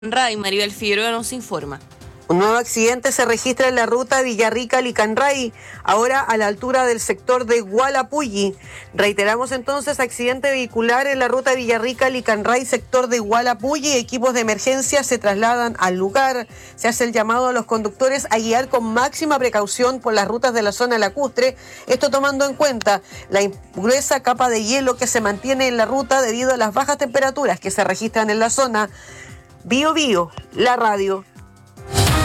Ray, Maribel Figueroa nos informa. Un nuevo accidente se registra en la ruta Villarrica-Licanray, ahora a la altura del sector de Hualapulli. Reiteramos entonces, accidente vehicular en la ruta Villarrica-Licanray, sector de Hualapulli. Equipos de emergencia se trasladan al lugar. Se hace el llamado a los conductores a guiar con máxima precaución por las rutas de la zona lacustre. Esto tomando en cuenta la gruesa capa de hielo que se mantiene en la ruta debido a las bajas temperaturas que se registran en la zona. Bio Bio, la radio.